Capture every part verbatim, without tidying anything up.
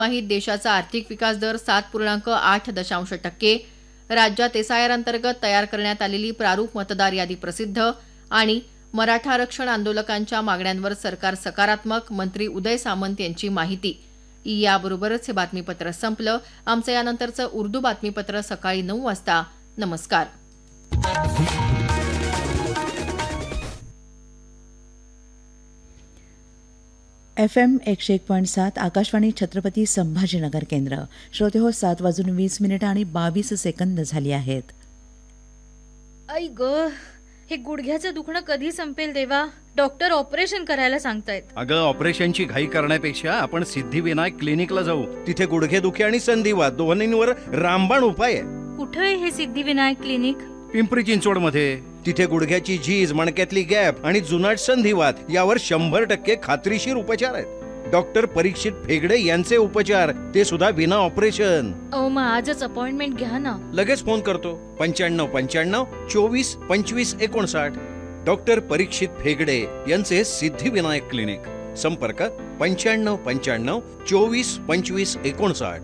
माहीत देशाचा आर्थिक विकास दर सात पूर्णांक आठ दशांश टक्के. राज्यात एसआयआर अंतर्गत तयार करण्यात आलेली प्रारूप मतदार यादी प्रसिद्ध आणि मराठा आरक्षण आंदोलकांच्या मागण्यांवर सरकार सकारात्मक. मंत्री उदय सामंत यांची माहिती. याबरोबरच हे बातमीपत्र संपलं. आमचं यानंतरचं उर्दू बातमीपत्र सकाळी नऊ वाजता. नमस्कार. एफ एम एकशे एक पॉईंट सात आकाशवाणी छत्रपती संभाजीनगर केंद्र. श्रोते हो, सात वाजून वीस मिनिटं आणि बावीस सेकंद झाली आहेत. आई ग, हे गुडघ्याचं दुखणं कधी संपेल देवा? डॉक्टर ऑपरेशन करायला सांगतायत. अगं, ऑपरेशनची घाई करण्यापेक्षा आपण सिद्धिविनायक क्लिनिकला जाऊ. तिथे गुडघेदुखी आणि संधिवात दोन्हींवर रामबाण उपाय आहे. कुठे आहे हे सिद्धिविनायक क्लिनिक? पिंपरी चिंचवड मध्ये. तिथे गुडघ्याची झीज, मणक्यातली गॅप आणि जुनाट संधिवात यावर शंभर टक्के खात्रीशीर उपचार आहेत. डॉक्टर परीक्षित फेगडे यांचे उपचार, ते सुद्धा विना ऑपरेशन. अहो, मग आजच अपॉइंटमेंट घ्या ना. लगेच फोन करतो. पंच्याण्णव पंच्याण्णव चोवीस पंचवीस एकोणसाठ. डॉक्टर परीक्षित फेगडे यांचे सिद्धिविनायक क्लिनिक. संपर्क पंच्याण्णव पंच्याण्णव चोवीस पंचवीस एकोणसाठ.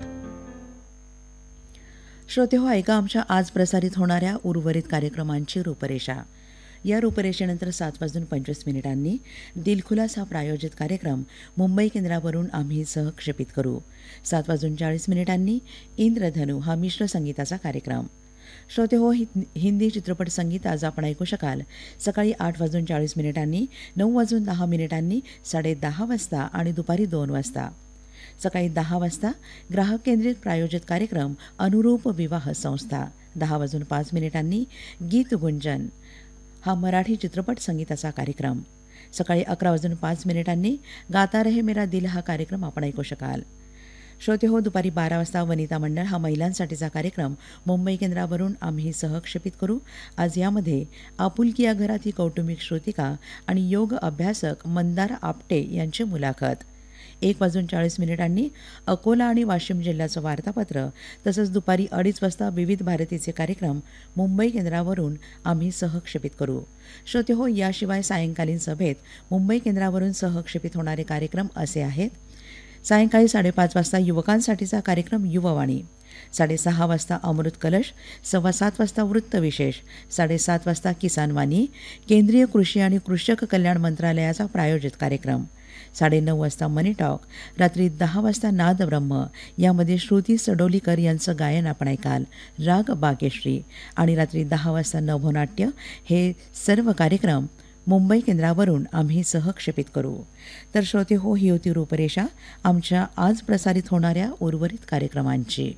श्रोते हो, ऐका आमच्या आज प्रसारित होणाऱ्या उर्वरित कार्यक्रमांची रूपरेषा. या रूपरेषेनंतर सात वाजून पंचवीस मिनिटांनी दिलखुलास हा प्रायोजित कार्यक्रम मुंबई केंद्रावरून आम्ही सहक्षेपित करू. सात वाजून चाळीस मिनिटांनी इंद्रधनू हा मिश्र संगीताचा कार्यक्रम. श्रोते हो, हिंदी चित्रपट संगीत आज आपण ऐकू शकाल सकाळी आठ वाजून चाळीस मिनिटांनी, नऊ वाजून दहा मिनिटांनी, साडे दहा वाजता आणि दुपारी दोन वाजता. सकाळी दहा वाजता ग्राहक केंद्रित प्रायोजित कार्यक्रम अनुरूप विवाह संस्था. दहा वाजून पाच मिनिटांनी गीत गुंजन हा मराठी चित्रपट संगीताचा कार्यक्रम. सकाळी अकरा वाजून पाच मिनिटांनी गाता रहे मेरा दिल हा कार्यक्रम आपण ऐकू शकाल. श्रोते हो, दुपारी बारा वाजता वनिता मंडळ हा महिलांसाठीचा कार्यक्रम मुंबई केंद्रावरून आम्ही सहक्षेपित करू. आज यामध्ये आपुलकी या घरात ही कौटुंबिक श्रोतिका आणि योग अभ्यासक मंदार आपटे यांची मुलाखत. एक वाजून चाळीस मिनिटांनी अकोला आणि वाशिम जिल्ह्याचं वार्तापत्र, तसंच दुपारी अडीच वाजता विविध भारतीचे कार्यक्रम मुंबई केंद्रावरून आम्ही सहक्षेपित करू. श्रोते हो, याशिवाय सायंकालीन सभेत मुंबई केंद्रावरून सहक्षेपित होणारे कार्यक्रम असे आहेत. सायंकाळी साडेपाच वाजता युवकांसाठीचा कार्यक्रम युववाणी. साडेसहा वाजता अमृत कलश. सव्वा सात वाजता वृत्तविशेष. साडेसात वाजता किसानवाणी, केंद्रीय कृषी आणि कृषक कल्याण मंत्रालयाचा प्रायोजित कार्यक्रम. साडेनऊ वाजता मनी टॉक. रात्री दहा वाजता नाद ब्रह्म, यामध्ये श्रुती सडोलीकर यांचं गायन आपण ऐकाल, राग बागेश्री. आणि रात्री दहा वाजता नभोनाट्य. हे सर्व कार्यक्रम मुंबई केंद्रावरून आम्ही सहक्षेपित करू. तर श्रोते हो, ही होती रूपरेषा आमच्या आज प्रसारित होणाऱ्या उर्वरित कार्यक्रमांची.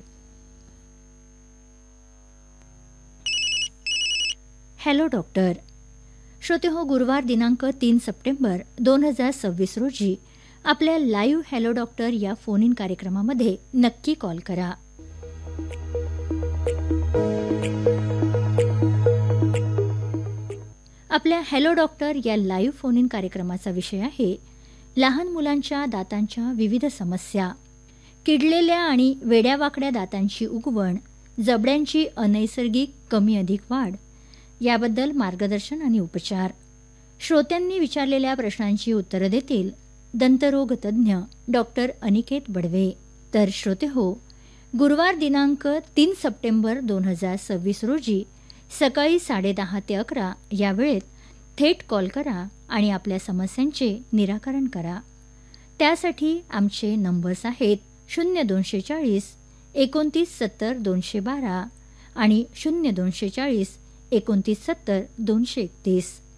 Hello doctor. श्रोते हो, गुरुवार दिनांक तीन सप्टेंबर दोन हजार सव्वीस रोजी आपल्या लाईव्ह हॅलो डॉक्टर या फोन इन कार्यक्रमामध्ये नक्की कॉल करा. आपल्या हॅलो डॉक्टर या लाईव्ह फोन इन कार्यक्रमाचा विषय आहे लहान मुलांच्या दातांच्या विविध समस्या, किडलेल्या आणि वेड्यावाकड्या दातांची उगवण, जबड्यांची अनैसर्गिक कमी अधिक वाढ याबद्दल मार्गदर्शन आणि उपचार. श्रोत्यांनी विचारलेल्या प्रश्नांची उत्तरं देतील दंतरोग तज्ज्ञ डॉक्टर अनिकेत बडवे. तर श्रोते हो, गुरुवार दिनांक तीन सप्टेंबर दोन हजार सव्वीस रोजी सकाळी साडेदहा ते अकरा या वेळेत थेट कॉल करा आणि आपल्या समस्यांचे निराकरण करा. त्यासाठी आमचे नंबर्स आहेत शून्य दोनशे चाळीस एकोणतीस सत्तर दोनशे बारा आणि शून्य दोनशे चाळीस एकोणतीस सत्तर दोनशे एकतीस.